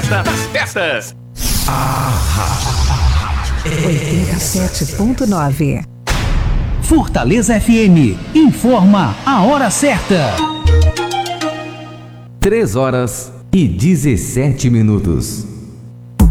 festa das festas. 87.9 Fortaleza FM informa a hora certa. 3 horas e 17 minutos.